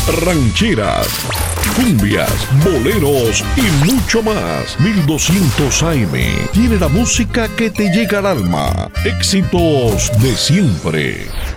rancheras, cumbias, boleros y mucho más. 1200 AM tiene la música que te llega al alma. Éxitos de siempre.